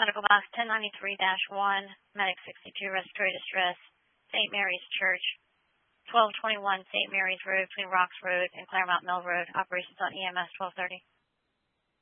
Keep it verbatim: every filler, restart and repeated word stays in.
Medical Box ten ninety-three dash one, Medic sixty-two, Respiratory Distress, Saint Mary's Church, twelve twenty-one Saint Mary's Road, between Rocks Road and Claremont Mill Road. Operations on E M S twelve thirty.